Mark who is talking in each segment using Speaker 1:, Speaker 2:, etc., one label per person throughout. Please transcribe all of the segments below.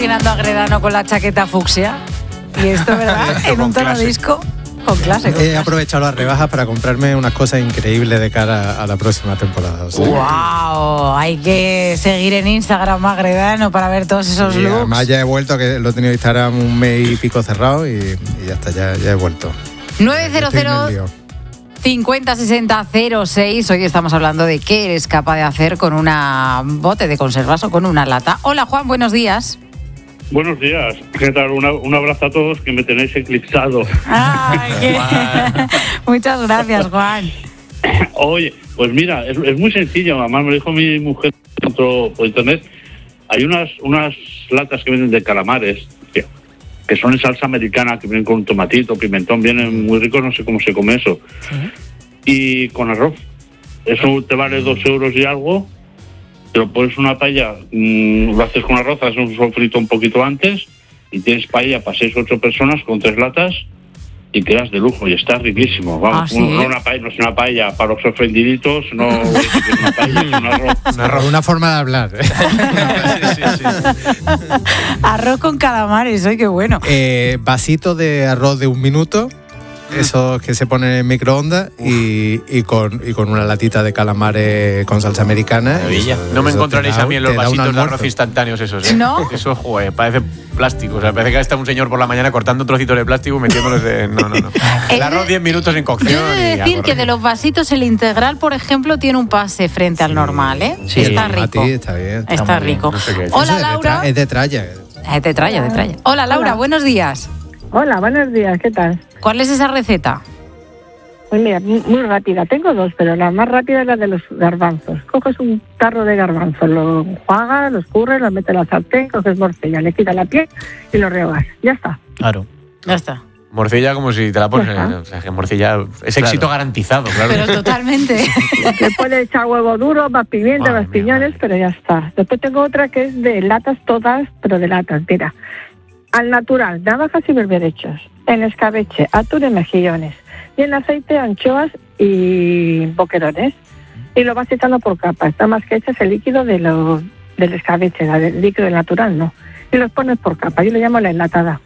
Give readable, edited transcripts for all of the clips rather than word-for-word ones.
Speaker 1: Imaginando a Gredano con la chaqueta fucsia. Y esto, ¿verdad? En un tono disco con clase.
Speaker 2: He aprovechado las rebajas para comprarme unas cosas increíbles de cara a la próxima temporada. O sea,
Speaker 1: ¡Wow! Hay que seguir en Instagram a Gredano para ver todos esos looks.
Speaker 2: Además ya he vuelto, que lo he tenido en Instagram un mes y pico cerrado y ya está, ya he vuelto.
Speaker 1: 900 50 60 06. Hoy estamos hablando de qué eres capaz de hacer con una bote de conservas o con una lata. Hola Juan, buenos días.
Speaker 3: Buenos días, ¿qué tal? Un abrazo a todos, que me tenéis eclipsado.
Speaker 1: Ay, muchas gracias, Juan.
Speaker 3: Oye, pues mira, es muy sencillo, además me dijo mi mujer por internet, hay unas latas que venden de calamares, que son en salsa americana, que vienen con tomatito, pimentón, vienen muy ricos, no sé cómo se come eso. ¿Sí? Y con arroz. Eso te vale 2 euros y algo. Te lo pones una paella, lo haces con arroz, haces un sofrito un poquito antes y tienes paella para 6 o 8 personas con 3 latas y quedas de lujo y está riquísimo. Vamos,
Speaker 1: ¿sí?
Speaker 3: no es una paella para los ofendiditos, no es una paella, es un arroz.
Speaker 2: Una forma de hablar.
Speaker 1: Sí. Arroz con calamares, ¡ay, qué bueno!
Speaker 2: Vasito de arroz de 1 minuto. Eso que se pone en microondas y con una latita de calamares con salsa americana.
Speaker 4: No me encontraréis a mí en los vasitos de arroz instantáneos esos, ¿eh?
Speaker 1: ¿No?
Speaker 4: Eso, joder, parece plástico. O sea, parece que está un señor por la mañana cortando trocitos de plástico y metiéndolos de... No. El arroz 10 minutos en cocción.
Speaker 1: Yo he de decir que de los vasitos el integral, por ejemplo, tiene un pase frente al normal, ¿eh?
Speaker 2: Sí,
Speaker 1: está rico.
Speaker 2: Está bien.
Speaker 1: Está rico.
Speaker 4: No sé qué es.
Speaker 1: Hola, Laura.
Speaker 2: Es de tralla.
Speaker 1: Es de tralla. Hola, Laura, buenos días.
Speaker 5: Hola, buenos días, ¿qué tal?
Speaker 1: ¿Cuál es esa receta?
Speaker 5: Pues mira, muy rápida. Tengo 2, pero la más rápida es la de los garbanzos. Coges un tarro de garbanzos, lo enjuagas, lo escurres, lo metes en la sartén, coges morcilla, le quitas la piel y lo rehogas. Ya está.
Speaker 4: Claro.
Speaker 1: Ya está.
Speaker 4: Morcilla como si te la pones... O sea, que morcilla es éxito garantizado, claro.
Speaker 1: Pero totalmente.
Speaker 5: Le puedes echar huevo duro, más pimienta, más piñones, pero ya está. Después tengo otra que es de latas todas, pero de latas, mira. Al natural, navajas y berberechos. En escabeche, atún y mejillones. Y en aceite, anchoas y boquerones. Y lo vas echando por capas. Nada más que echas el líquido del escabeche, el líquido del natural, no. Y los pones por capas. Yo lo llamo la enlatada.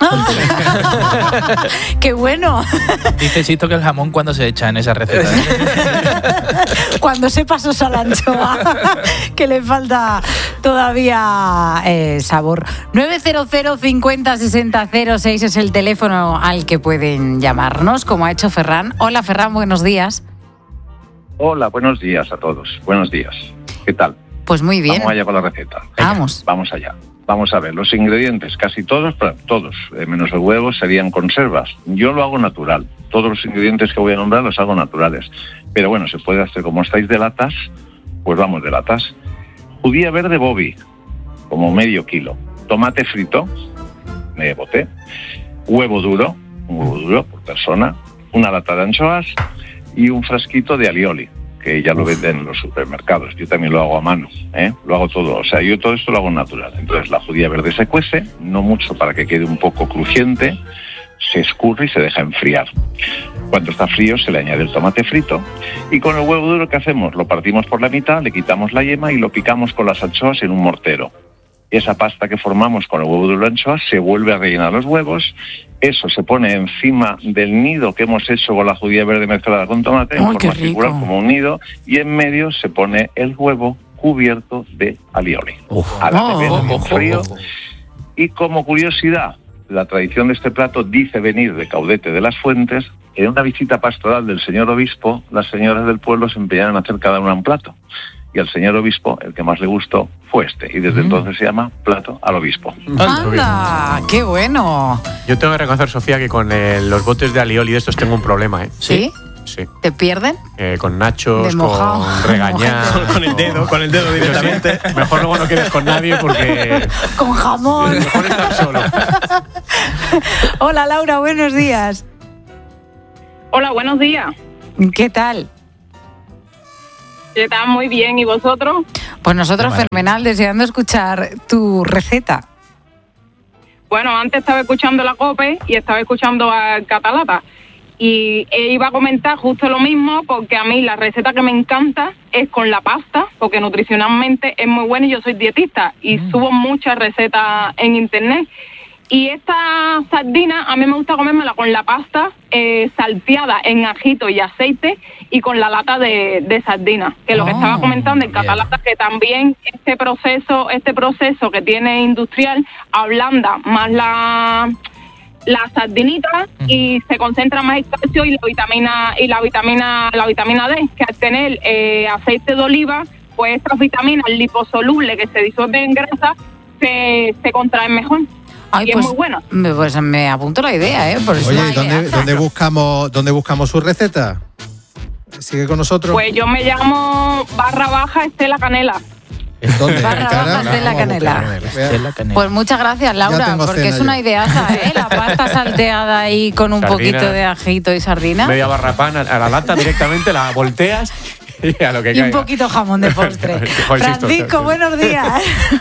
Speaker 1: ¡Qué bueno!
Speaker 6: Dice Chito que el jamón cuando se echa en esa receta.
Speaker 1: Cuando se pasó a la anchoa, que le falta todavía sabor. 900 50 60 06 es el teléfono al que pueden llamarnos, como ha hecho Ferran. Hola Ferran, buenos días.
Speaker 7: Hola, buenos días a todos. Buenos días. ¿Qué tal?
Speaker 1: Pues muy bien.
Speaker 7: Vamos allá con la receta.
Speaker 1: Vamos
Speaker 7: allá. Vamos a ver, los ingredientes, casi todos, menos el huevo, serían conservas. Yo lo hago natural. Todos los ingredientes que voy a nombrar los hago naturales. Pero bueno, se puede hacer, como estáis de latas, pues vamos de latas. Judía verde Bobby, como medio kilo. Tomate frito, medio bote. Un huevo duro por persona. Una lata de anchoas y un frasquito de alioli, que ya lo venden en los supermercados. Yo también lo hago a mano, lo hago todo. O sea, yo todo esto lo hago natural. Entonces la judía verde se cuece, no mucho para que quede un poco crujiente, se escurre y se deja enfriar. Cuando está frío se le añade el tomate frito y con el huevo duro, ¿qué hacemos? Lo partimos por la mitad, le quitamos la yema y lo picamos con las anchoas en un mortero. Esa pasta que formamos con el huevo duro y la anchoa se vuelve a rellenar los huevos. Eso se pone encima del nido que hemos hecho con la judía verde mezclada con tomate, en forma circular como un nido, y en medio se pone el huevo cubierto de alioli. A la vez frío. Y como curiosidad, la tradición de este plato dice venir de Caudete de las Fuentes. En una visita pastoral del señor obispo, las señoras del pueblo se empeñaron a hacer cada una un plato. Y al señor obispo, el que más le gustó fue este. Y desde entonces se llama plato al obispo.
Speaker 1: ¡Anda! ¡Qué bueno!
Speaker 4: Yo tengo que reconocer, Sofía, que con los botes de alioli de estos tengo un problema, ¿eh?
Speaker 1: ¿Sí?
Speaker 4: Sí.
Speaker 1: ¿Te pierden?
Speaker 4: Con nachos, con regañar.
Speaker 6: Con el dedo directamente.
Speaker 4: Mejor luego no quedes con nadie porque...
Speaker 1: Con jamón.
Speaker 4: Mejor estar solo.
Speaker 1: Hola Laura, buenos días.
Speaker 8: Hola, buenos días.
Speaker 1: ¿Qué tal?
Speaker 8: ¿Qué tal? Muy bien. ¿Y vosotros?
Speaker 1: Pues nosotros fenomenal, deseando escuchar tu receta.
Speaker 8: Bueno, antes estaba escuchando la COPE y estaba escuchando a Catalata. Y iba a comentar justo lo mismo, porque a mí la receta que me encanta es con la pasta, porque nutricionalmente es muy buena y yo soy dietista y subo muchas recetas en internet. Y esta sardina a mí me gusta comérmela con la pasta salteada en ajito y aceite y con la lata de sardina, que lo que estaba comentando en Catalata, que también este proceso que tiene industrial ablanda más la sardinita y se concentra más el calcio y la vitamina D, que al tener aceite de oliva, pues estas vitaminas liposolubles que se disuelven en grasa se contraen mejor.
Speaker 1: Ay,
Speaker 8: y
Speaker 1: pues,
Speaker 8: es muy bueno.
Speaker 1: Pues me apunto la idea, por eso.
Speaker 2: Oye, ¿dónde buscamos su receta? ¿Sigue con nosotros?
Speaker 8: Pues yo me llamo /Estela Canela.
Speaker 2: ¿Dónde?
Speaker 1: Estela Canela. Pues muchas gracias, Laura, porque es una ideaza, ¿eh? La pasta salteada ahí con un poquito de ajito y sardina.
Speaker 4: Media barra pan a la lata directamente, la volteas y a lo que caiga.
Speaker 1: Y un poquito jamón de postre. Francisco, buenos días.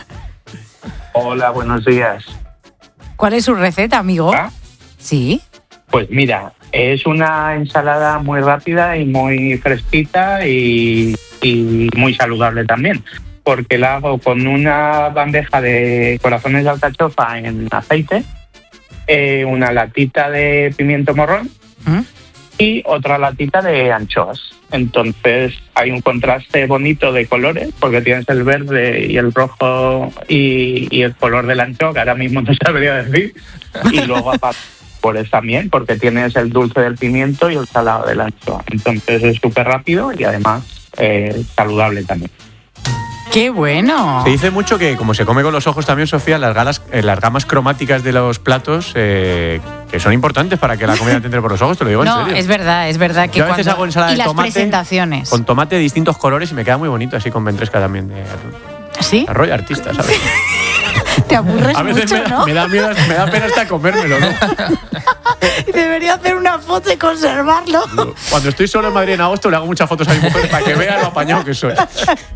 Speaker 9: Hola, buenos días.
Speaker 1: ¿Cuál es su receta, amigo?
Speaker 9: ¿Ah?
Speaker 1: Sí.
Speaker 9: Pues mira, es una ensalada muy rápida y muy fresquita y muy saludable también, porque la hago con una bandeja de corazones de alcachofa en aceite, una latita de pimiento morrón y otra latita de anchoas. Entonces hay un contraste bonito de colores, porque tienes el verde y el rojo y el color de la anchoa, que ahora mismo no sabría decir. Y luego aparte pues también, porque tienes el dulce del pimiento y el salado de la anchoa. Entonces es súper rápido y además saludable también.
Speaker 1: ¡Qué bueno!
Speaker 4: Se dice mucho que, como se come con los ojos también, Sofía, las gamas cromáticas de los platos que son importantes para que la comida te entre por los ojos, te lo digo en serio.
Speaker 1: No, es verdad que
Speaker 4: yo a veces hago ensalada
Speaker 1: y
Speaker 4: de
Speaker 1: las
Speaker 4: tomate
Speaker 1: presentaciones.
Speaker 4: con tomate de distintos colores y me queda muy bonito, así con ventresca también de atún.
Speaker 1: ¿Sí?
Speaker 4: Arroyo artista, ¿sabes?
Speaker 1: Te aburres
Speaker 4: a veces
Speaker 1: mucho, ¿no?
Speaker 4: me da pena hasta comérmelo, ¿no?
Speaker 1: Debería hacer una foto y conservarlo.
Speaker 4: Cuando estoy solo en Madrid en agosto le hago muchas fotos a mi mujer para que vea lo apañado que soy.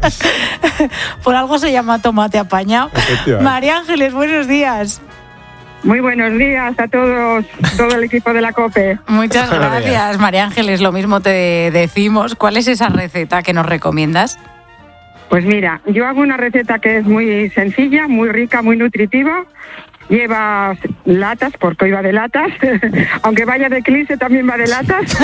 Speaker 1: Por algo se llama tomate apañado. María Ángeles, buenos días.
Speaker 5: Muy buenos días a todos, todo el equipo de la COPE.
Speaker 1: Muchas gracias, María Ángeles. Lo mismo te decimos. ¿Cuál es esa receta que nos recomiendas?
Speaker 5: Pues mira, yo hago una receta que es muy sencilla, muy rica, muy nutritiva. Lleva latas, porque hoy va de latas. Aunque vaya de Eclipse, también va de latas.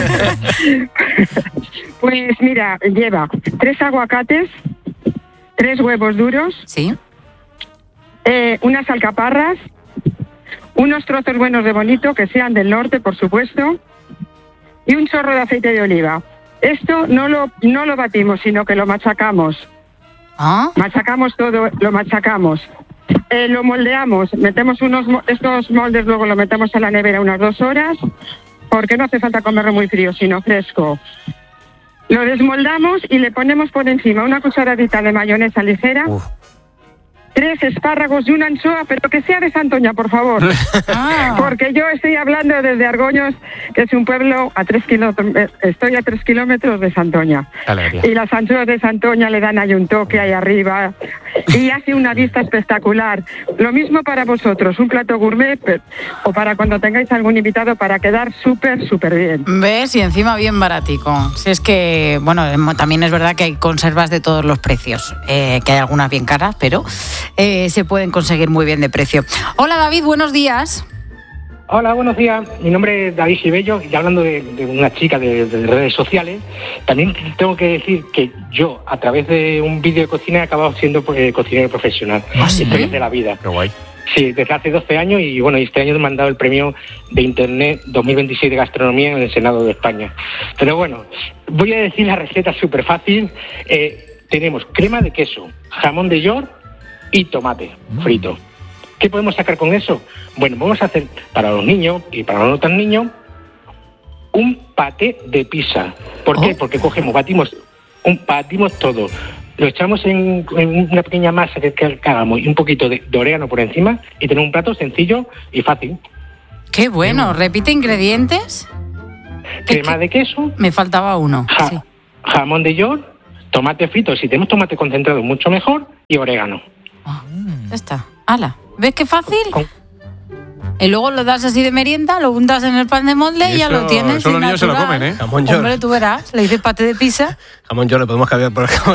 Speaker 5: Pues mira, lleva 3 aguacates, 3 huevos duros,
Speaker 1: ¿sí?
Speaker 5: Unas alcaparras, unos trozos buenos de bonito, que sean del norte, por supuesto, y un chorro de aceite de oliva. Esto no lo batimos, sino que lo machacamos.
Speaker 1: ¿Ah?
Speaker 5: Machacamos todo, lo machacamos. Lo moldeamos, metemos estos moldes, luego lo metemos a la nevera unas 2 horas, porque no hace falta comerlo muy frío, sino fresco. Lo desmoldamos y le ponemos por encima una cucharadita de mayonesa ligera, 3 espárragos y una anchoa, pero que sea de Santoña, por favor. Porque yo estoy hablando desde Argoños, que es un pueblo estoy a 3 kilómetros de Santoña.
Speaker 4: Alegría.
Speaker 5: Y las anchoas de Santoña le dan ahí un toque ahí arriba y hace una vista espectacular. Lo mismo para vosotros, un plato gourmet o para cuando tengáis algún invitado, para quedar súper, súper bien.
Speaker 1: ¿Ves? Y encima bien baratico. Si es que, bueno, también es verdad que hay conservas de todos los precios, que hay algunas bien caras, pero se pueden conseguir muy bien de precio. Hola David, buenos días.
Speaker 10: Hola, buenos días. Mi nombre es David Sibello y hablando de una chica de redes sociales, también tengo que decir que yo, a través de un vídeo de cocina, he acabado siendo cocinero profesional.
Speaker 1: ¿Sí?
Speaker 10: Historias de la vida.
Speaker 4: Qué guay.
Speaker 10: Sí, desde hace 12 años y bueno, este año me han dado el premio de Internet 2026 de Gastronomía en el Senado de España. Pero bueno, voy a decir la receta súper fácil. Tenemos crema de queso, jamón de york y tomate frito. ¿Qué podemos sacar con eso? Bueno, vamos a hacer para los niños y para los no tan niños un paté de pizza. ¿Por qué? Porque batimos todo. Lo echamos en una pequeña masa que hagamos y un poquito de orégano por encima y tenemos un plato sencillo y fácil.
Speaker 1: Qué bueno. ¿Repite ingredientes?
Speaker 10: Crema de queso.
Speaker 1: Me faltaba uno. Sí.
Speaker 10: Jamón de york, tomate frito. Si tenemos tomate concentrado, mucho mejor. Y orégano.
Speaker 1: Ya está. ¡Hala! ¿Ves qué fácil? Y luego lo das así de merienda, lo untas en el pan de molde y ya lo tienes.
Speaker 4: Eso los niños se lo comen, ¿eh?
Speaker 11: Jamón york.
Speaker 1: Hombre, tú verás, le dices paté de pizza.
Speaker 11: Jamón york, le podemos cambiar por jamón.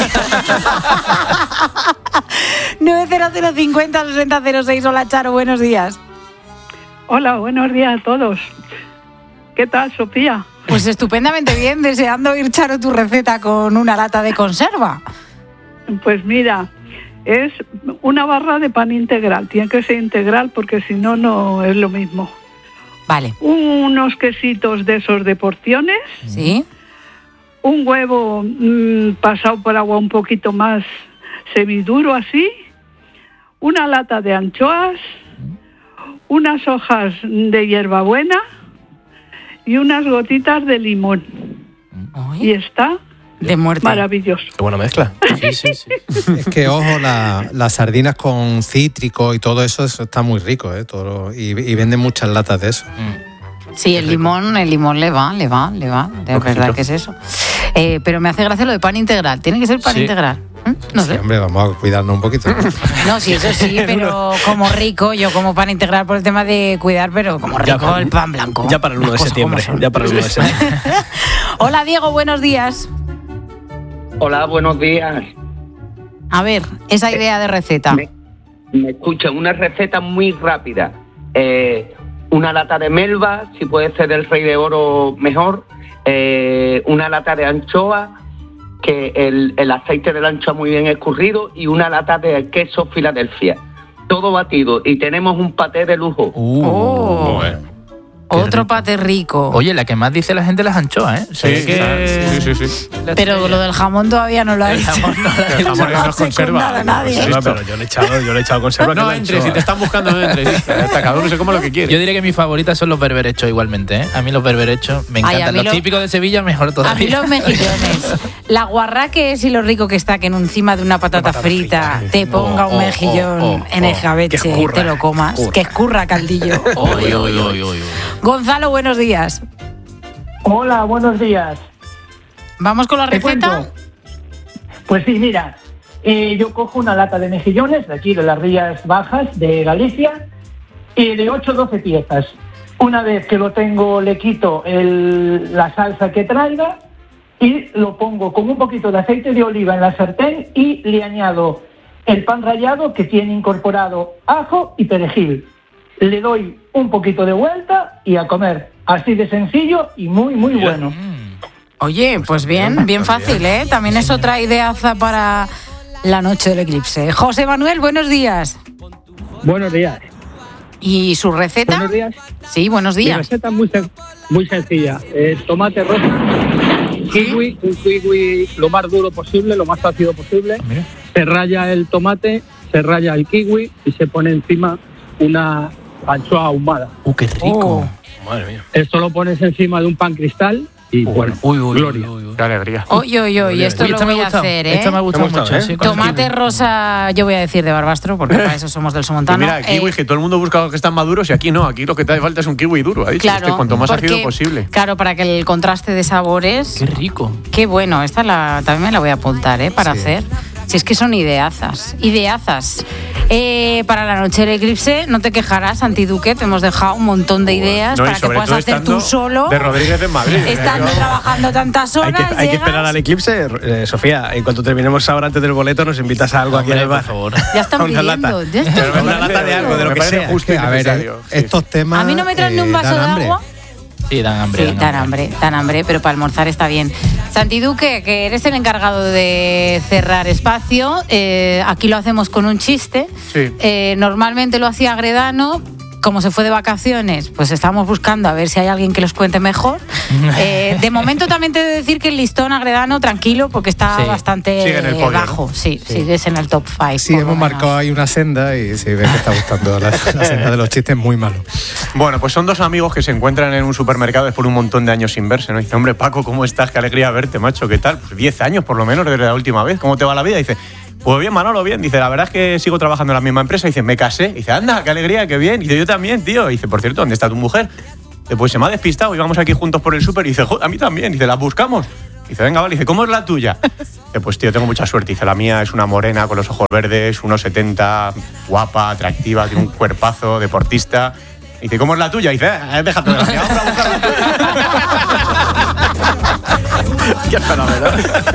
Speaker 1: 900 50 60 06. Hola, Charo, buenos días.
Speaker 12: Hola, buenos días a todos. ¿Qué tal, Sofía?
Speaker 1: Pues estupendamente bien, deseando oír, Charo, tu receta con una lata de conserva.
Speaker 12: Pues mira, es una barra de pan integral. Tiene que ser integral porque si no, no es lo mismo.
Speaker 1: Vale.
Speaker 12: Unos quesitos de esos de porciones.
Speaker 1: Sí.
Speaker 12: Un huevo pasado por agua un poquito más semiduro así. Una lata de anchoas. Unas hojas de hierbabuena. Y unas gotitas de limón. Y está
Speaker 1: de muerte.
Speaker 12: Maravilloso.
Speaker 11: Qué buena mezcla. Sí.
Speaker 2: Es que, ojo, las sardinas con cítrico y todo eso está muy rico, ¿eh? Y venden muchas latas de eso.
Speaker 1: Sí, el limón le va. De verdad que es eso. Pero me hace gracia lo de pan integral. Tiene que ser pan integral. No sé.
Speaker 2: Sí, hombre, vamos a cuidarnos un poquito, ¿no?
Speaker 1: No, sí, eso sí, pero como rico, yo como pan integral por el tema de cuidar, pero como rico el pan blanco.
Speaker 11: Ya para el 1 de septiembre.
Speaker 1: Hola, Diego, buenos días.
Speaker 13: Hola, buenos días.
Speaker 1: A ver, esa idea de receta.
Speaker 13: Me escucha, una receta muy rápida. Una lata de melva, si puede ser del Rey de Oro, mejor. Una lata de anchoa, que el aceite de la anchoa muy bien escurrido, y una lata de queso Filadelfia. Todo batido y tenemos un paté de lujo.
Speaker 1: Otro paté rico.
Speaker 6: Oye, la que más dice la gente las anchoas, ¿eh?
Speaker 4: Sí.
Speaker 1: Pero lo del jamón todavía no lo ha dicho.
Speaker 4: El jamón no es conserva.
Speaker 11: No, pero yo le he echado conserva.
Speaker 4: No entres, si te están buscando, no entres. Hasta cada uno se come lo que quiere.
Speaker 6: Yo diría que mis favoritas son los berberechos igualmente, ¿eh? A mí los berberechos me encantan. Los típicos de Sevilla, mejor todavía.
Speaker 1: A mí los mejillones. La guarra que es y lo rico que está que encima de una patata frita te ponga un mejillón en escabeche, te lo comas. Que escurra caldillo. Gonzalo, buenos días.
Speaker 14: Hola, buenos días.
Speaker 1: ¿Vamos con la receta?
Speaker 14: Pues sí, mira, yo cojo una lata de mejillones de aquí, de las Rías Bajas de Galicia, y de 8 o 12 piezas. Una vez que lo tengo, le quito la salsa que traiga y lo pongo con un poquito de aceite de oliva en la sartén y le añado el pan rallado que tiene incorporado ajo y perejil. Le doy un poquito de vuelta y a comer. Así de sencillo y muy, muy bueno.
Speaker 1: Oye, pues bien fácil, ¿eh? También es otra ideaza para la noche del eclipse. José Manuel, buenos días.
Speaker 10: Buenos días.
Speaker 1: ¿Y su receta?
Speaker 10: Buenos días.
Speaker 1: Sí, buenos días.
Speaker 10: Mi receta muy sencilla. Tomate rosa, kiwi, un kiwi lo más duro posible, lo más ácido posible. Se raya el tomate, se raya el kiwi y se pone encima una anchoa ahumada.
Speaker 6: ¡Qué rico!
Speaker 11: Madre mía.
Speaker 10: Esto lo pones encima de un pan cristal y bueno, gloria.
Speaker 4: Qué alegría.
Speaker 1: Oye, esto lo voy a hacer, ¿eh?
Speaker 6: Esta me ha gustado mucho. ¿Eh?
Speaker 1: Tomate rosa, yo voy a decir de Barbastro, porque para eso somos del Somontano.
Speaker 4: Mira, kiwi, que todo el mundo busca los que están maduros y aquí no. Aquí lo que te hace falta es un kiwi duro. Ha dicho
Speaker 1: claro,
Speaker 4: cuanto más ácido posible.
Speaker 1: Claro, para que el contraste de sabores.
Speaker 6: ¡Qué rico!
Speaker 1: Qué bueno, esta también me la voy a apuntar, ¿eh? Para hacer. Si es que son ideazas. Para la noche del eclipse, no te quejarás, Santiduque, te hemos dejado un montón de ideas para que puedas hacer tú solo.
Speaker 4: De Rodríguez en Madrid.
Speaker 1: Estando trabajando tantas horas.
Speaker 11: Hay que esperar al eclipse. Sofía, en cuanto terminemos ahora antes del boleto, nos invitas a algo aquí en el bar. Por favor.
Speaker 1: Ya están pidiendo.
Speaker 11: Una lata de algo, de lo que sea.
Speaker 2: Justo a ver, estos temas.
Speaker 1: A mí no me traen ni un vaso de agua.
Speaker 6: Sí, dan hambre, pero para almorzar está bien. Santiduque, que eres el encargado de cerrar espacio, aquí lo hacemos con un chiste.
Speaker 4: Sí.
Speaker 1: Normalmente lo hacía Agredano. Como se fue de vacaciones, pues estamos buscando a ver si hay alguien que los cuente mejor. De momento también te he de decir que el listón Agredano, tranquilo, porque está bastante bajo. Sí, es en el top 5.
Speaker 2: Sí, hemos marcado ahí una senda y se ve que está gustando la senda de los chistes muy malo.
Speaker 4: Bueno, pues son dos amigos que se encuentran en un supermercado después de un montón de años sin verse, ¿no? Dice, hombre, Paco, ¿cómo estás? Qué alegría verte, macho, ¿qué tal? Pues 10 años por lo menos desde la última vez. ¿Cómo te va la vida? Dice, pues bien, Manolo, bien. Dice, la verdad es que sigo trabajando en la misma empresa. Dice, me casé. Dice, anda, qué alegría, qué bien. Dice, yo también, tío. Dice, por cierto, ¿dónde está tu mujer? Dice, pues se me ha despistado y vamos aquí juntos por el súper. Dice, joder, a mí también. Dice, ¿la buscamos? Dice, venga, vale. Dice, ¿cómo es la tuya? Dice, pues tío, tengo mucha suerte. Dice, la mía es una morena con los ojos verdes, 1,70, guapa, atractiva, tiene un cuerpazo, deportista. dice, ¿cómo es la tuya? Y dice, déjate de la mía, vamos a buscar la tuya. Qué fenómeno.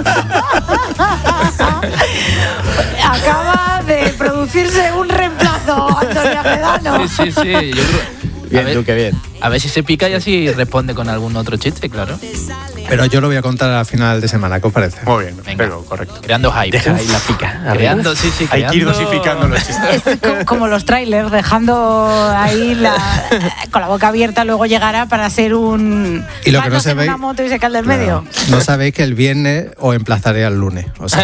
Speaker 1: Acaba de producirse un reemplazo, Antonio Agredano.
Speaker 15: Sí. Yo creo...
Speaker 4: Bien, tú, qué bien.
Speaker 15: A ver si se pica y así responde con algún otro chiste, claro.
Speaker 2: Pero yo lo voy a contar a final de semana, ¿qué os parece?
Speaker 4: Muy bien,
Speaker 15: venga,
Speaker 4: pero correcto.
Speaker 15: Creando hype.
Speaker 11: Deja ahí la pica.
Speaker 15: Creando, sí.
Speaker 4: Hay que ir dosificando los chistes.
Speaker 1: Es como los trailers, dejando ahí con la boca abierta, luego llegará para ser un...
Speaker 2: Y lo que no sabéis...
Speaker 1: una moto y se cae del medio.
Speaker 2: No sabéis que el viernes os emplazaré al lunes. O sea.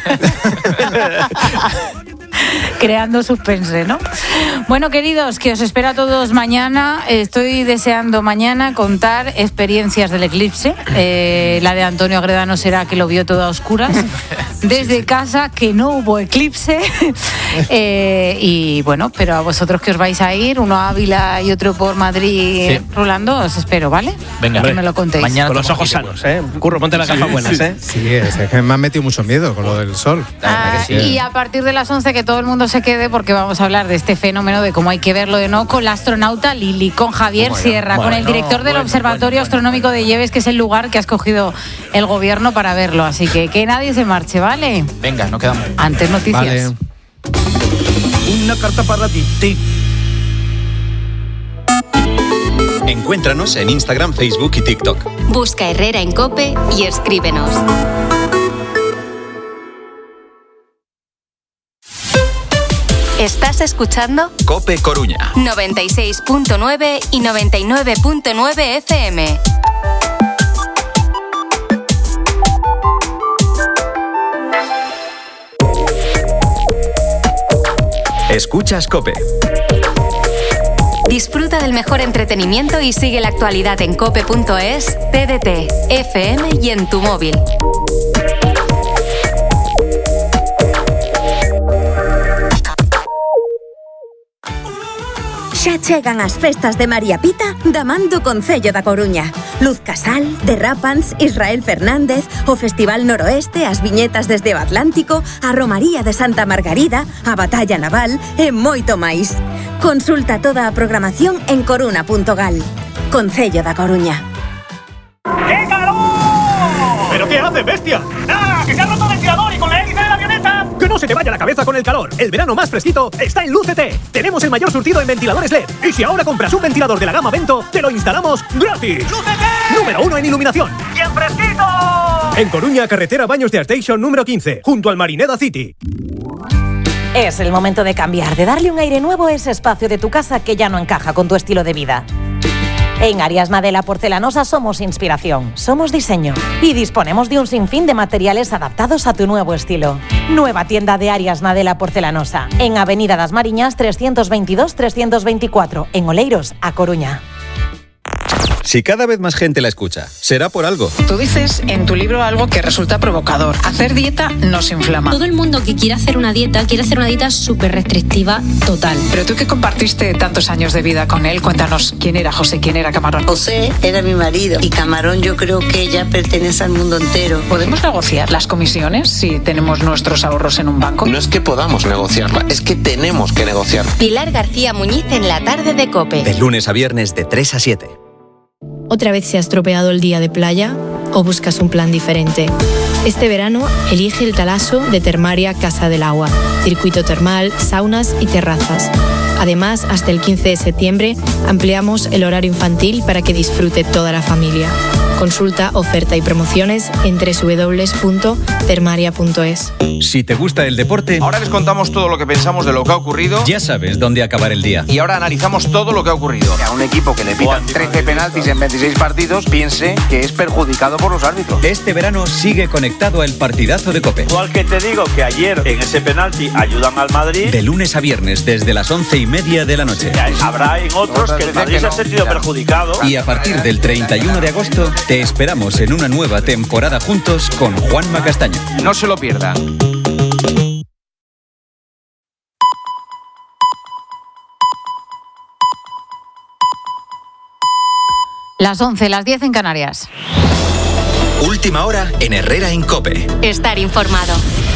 Speaker 1: Creando suspense, ¿no? Bueno, queridos, que os espero a todos mañana. Estoy deseando mañana contar experiencias del eclipse. La de Antonio Agredano será que lo vio todo a oscuras. Desde casa, que no hubo eclipse. Y bueno, pero a vosotros que os vais a ir, uno a Ávila y otro por Madrid rulando, os espero, ¿vale?
Speaker 15: Venga,
Speaker 1: que me lo contéis.
Speaker 11: Mañana con los ojos sanos, ¿eh? Curro, ponte las gafas buenas, ¿eh?
Speaker 2: Sí, es que me ha metido mucho miedo con lo del sol.
Speaker 1: Y a partir de las 11 que todo el mundo se quede, porque vamos a hablar de este fenómeno, de cómo hay que verlo de no, con la astronauta Lili, con Javier Sierra, con el director del Observatorio Astronómico de Lleves, que es el lugar que ha escogido el gobierno para verlo. Así que nadie se marche, ¿vale?
Speaker 15: Venga, nos quedamos.
Speaker 1: Antes noticias.
Speaker 2: Vale.
Speaker 16: Una carta para ti. Encuéntranos en Instagram, Facebook y TikTok.
Speaker 17: Busca Herrera en COPE y escríbenos. ¿Estás escuchando?
Speaker 16: COPE Coruña.
Speaker 17: 96.9 y 99.9 FM.
Speaker 16: Escuchas COPE.
Speaker 17: Disfruta del mejor entretenimiento y sigue la actualidad en cope.es, TDT, FM y en tu móvil.
Speaker 18: Xa chegan as festas de María Pita da man do Concello da Coruña. Luz Casal, Derrapans, Israel Fernández, o Festival Noroeste, as viñetas desde o Atlántico, a Romaría de Santa Margarida, a Batalla Naval e moito máis. Consulta toda a programación en coruna.gal. Concello da Coruña.
Speaker 19: ¡Qué calor!
Speaker 20: ¿Pero qué hace, bestia?
Speaker 19: ¡Nada! ¡Que se ha roto el ventilador y con la hélice de la avioneta!
Speaker 20: ¡Que no se te vaya la cabeza con el calor! El verano más fresquito está en Lucete. Tenemos el mayor surtido en ventiladores LED. Y si ahora compras un ventilador de la gama Vento, te lo instalamos gratis.
Speaker 19: ¡Lucete!
Speaker 20: Número 1 en iluminación.
Speaker 19: ¡Y en fresquito!
Speaker 20: En Coruña, carretera Baños de Arteixo número 15, junto al Marineda City.
Speaker 21: Es el momento de cambiar, de darle un aire nuevo a ese espacio de tu casa que ya no encaja con tu estilo de vida. En Arias Nadella Porcelanosa somos inspiración, somos diseño y disponemos de un sinfín de materiales adaptados a tu nuevo estilo. Nueva tienda de Arias Nadella Porcelanosa, en Avenida das Mariñas 322-324, en Oleiros, A Coruña.
Speaker 16: Si cada vez más gente la escucha, será por algo.
Speaker 22: Tú dices en tu libro algo que resulta provocador. Hacer dieta nos inflama.
Speaker 23: Todo el mundo que quiere hacer una dieta súper restrictiva total.
Speaker 22: Pero tú que compartiste tantos años de vida con él, cuéntanos quién era José, quién era Camarón.
Speaker 24: José era mi marido y Camarón yo creo que ya pertenece al mundo entero.
Speaker 22: ¿Podemos negociar las comisiones si tenemos nuestros ahorros en un banco?
Speaker 25: No es que podamos negociarla, es que tenemos que negociarla.
Speaker 17: Pilar García Muñiz en la tarde de COPE.
Speaker 16: De lunes a viernes de 3 a 7.
Speaker 26: ¿Otra vez se ha estropeado el día de playa o buscas un plan diferente? Este verano elige el Talaso de Termaria Casa del Agua. Circuito termal, saunas y terrazas. Además, hasta el 15 de septiembre ampliamos el horario infantil para que disfrute toda la familia. Consulta oferta y promociones en www.termaria.es.
Speaker 16: Si te gusta el deporte,
Speaker 27: ahora les contamos todo lo que pensamos de lo que ha ocurrido.
Speaker 16: Ya sabes dónde acabar el día.
Speaker 27: Y ahora analizamos todo lo que ha ocurrido. A un equipo que le pitan 13 penaltis en 26 partidos, piense que es perjudicado por los árbitros.
Speaker 16: Este verano sigue conectado al partidazo de COPE.
Speaker 28: Igual que te digo que ayer en ese penalti ayudan al Madrid.
Speaker 16: De lunes a viernes desde las 11:30 de la noche.
Speaker 28: Habrá en otros que el Madrid se ha sentido perjudicado.
Speaker 16: Y a partir del 31 de agosto te esperamos en una nueva temporada juntos con Juanma Castaño.
Speaker 27: No se lo pierdan.
Speaker 1: Las 11, las 10 en Canarias.
Speaker 16: Última hora en Herrera en COPE.
Speaker 17: Estar informado.